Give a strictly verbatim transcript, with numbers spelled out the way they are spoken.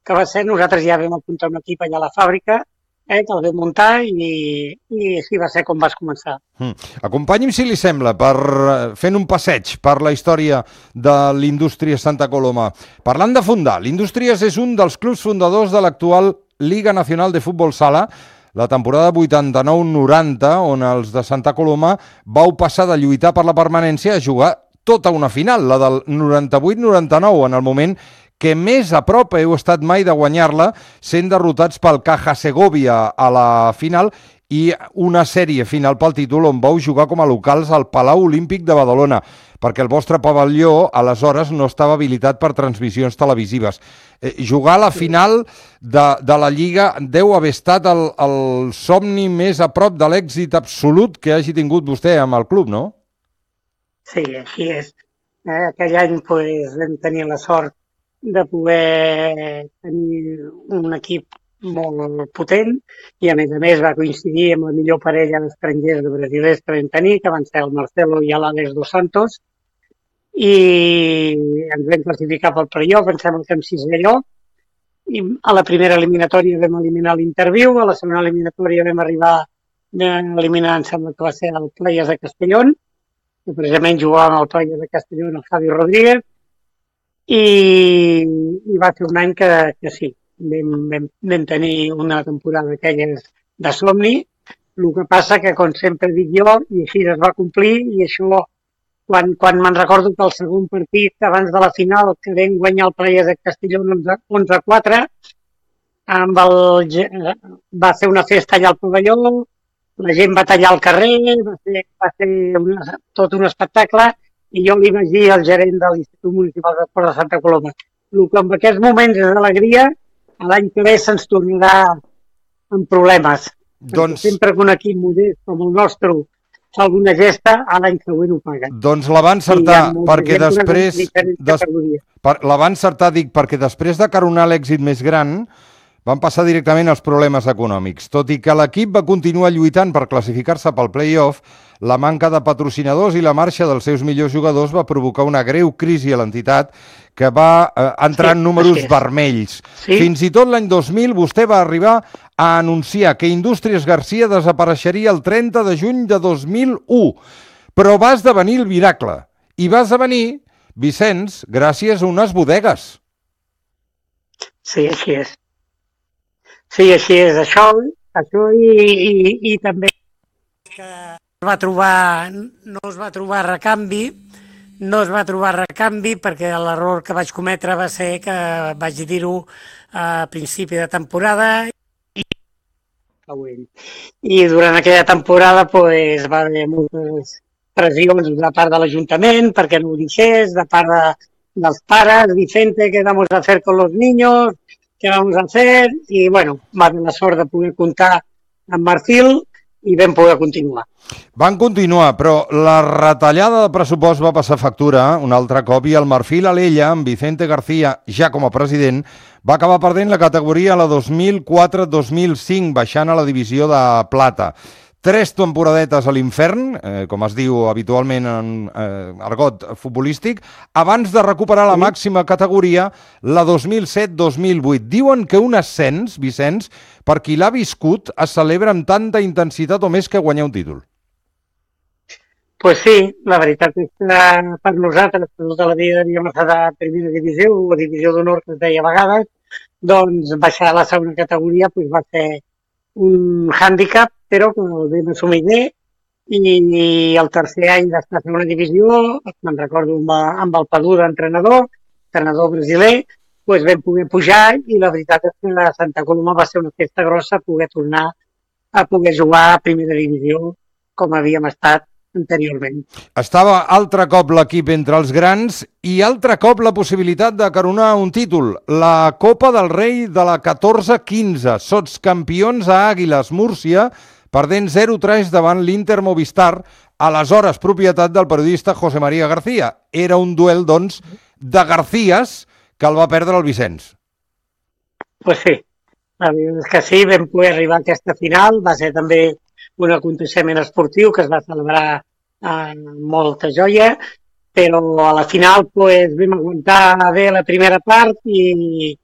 que va ser, nosaltres ja vam apuntar un equip allà a la fàbrica, eh, que el vam muntar i, i així va ser com vas començar. Mm. Acompanyi'm, si li sembla, per fent un passeig per la història de l'Indústries Santa Coloma. Parlant de fundar, l'Indústries és un dels clubs fundadors de l'actual Liga Nacional de Futbol Sala, la temporada vuitanta-nou noranta, on els de Santa Coloma vau passar de lluitar per la permanència a jugar tota una final, la del noranta-vuit noranta-nou, en el moment que més a prop heu estat mai de guanyar-la, sent derrotats pel Caja Segovia a la final i una sèrie final pel títol on vau jugar com a locals al Palau Olímpic de Badalona, perquè el vostre pavelló aleshores no estava habilitat per transmissions televisives. Eh, jugar a la final de, de la Lliga deu haver estat el, el somni més a prop de l'èxit absolut que hagi tingut vostè amb el club, no? Sí, així és. Eh, aquell any pues, vam tenir la sort de poder tenir un equip molt potent i a més a més va coincidir amb la millor parella d'estrangers de brasilers que vam tenir, que van ser el Marcelo i l'Àlex dos Santos, i ens vam classificar pel playoff, em sembla que amb sisè lloc, i a la primera eliminatòria vam eliminar l'Interviu, a la segona eliminatòria vam arribar a eliminar, em sembla que va ser el Playas de Castellón, que precisament jugava amb el Playas de Castellón, el Javi Rodríguez, i, i va ser un any que, que sí, vam, vam, vam tenir una temporada aquelles de somni, el que passa que, com sempre dic jo, i així es va complir, i això, quan, quan me'n recordo que el segon partit abans de la final, que vam guanyar el Playas de Castelló onze a quatre, amb el, va ser una festa allà al pavelló, la gent va tallar al carrer, va ser, va ser una, tot un espectacle, i jo li vaig dir al gerent de l'Institut Municipal d'Esports de Santa Coloma, el que en aquests moments és d'alegria, l'any que ve se'ns tornarà amb problemes. Doncs... Sempre que un equip modest com el nostre fa alguna gesta, a l'any següent ho paguen. Doncs la va encertar, perquè després... Des... Per... La va encertar, dic, perquè després de caronar l'èxit més gran, van passar directament als problemes econòmics. Tot i que l'equip va continuar lluitant per classificar-se pel play-off, la manca de patrocinadors i la marxa dels seus millors jugadors va provocar una greu crisi a l'entitat que va eh, entrar sí, en números sí. vermells. Sí? Fins i tot l'any dos mil vostè va arribar a anunciar que Indústries Garcia desapareixeria el trenta de juny de dos mil u. Però va esdevenir el miracle. I va esdevenir, Vicenç, gràcies a unes bodegues. Sí, així és. Sí, així és, això, això i, i, i també que es va trobar, no es va trobar recanvi, no es va trobar recanvi perquè l'error que vaig cometre va ser que vaig dir-ho a principi de temporada i, i durant aquella temporada pues, va haver moltes pressions de part de l'Ajuntament perquè no ho deixés, de part de, dels pares, Vicente, què vamos a hacer con los niños, què vamos a hacer, i bueno, va tenir la sort de poder comptar amb Marfil i vam poder continuar. Van continuar, però la retallada de pressupost va passar factura un altre cop i el Marfil Alella, amb Vicente García ja com a president, va acabar perdent la categoria a la dos mil quatre dos mil cinc, baixant a la divisió de plata. Tres temporadetes a l'infern, eh, com es diu habitualment en eh, argot futbolístic, abans de recuperar la màxima categoria, la dos mil set dos mil vuit. Diuen que un ascens, Vicenç, per qui l'ha viscut, es celebra amb tanta intensitat o més que guanyar un títol. Pues sí, la veritat és que per nosaltres, per tota la vida havíem estat a primera divisió, o divisió d'honor que es deia a vegades, doncs baixar a la segona categoria pues, va ser un hàndicap, però que el vam assumir bé, i, i el tercer any d'estar a segona divisió, me'n recordo amb, amb el Padú d'entrenador, entrenador brasiler, doncs vam poder pujar i la veritat és que la Santa Coloma va ser una festa grossa poder tornar a poder jugar a primera divisió com havíem estat anteriorment. Estava altre cop l'equip entre els grans i altre cop la possibilitat de caronar un títol, la Copa del Rei de la catorze quinze, sotscampions a Àguiles Múrcia, perdent zero tres davant l'Inter Movistar, aleshores propietat del periodista José María García. Era un duel, doncs, de Garcías que el va perdre el Vicenç. Pues sí, la veritat és que sí, vam poder arribar a aquesta final, va ser també un aconteixement esportiu que es va celebrar amb molta joia, però a la final pues, vam aguantar bé la primera part i,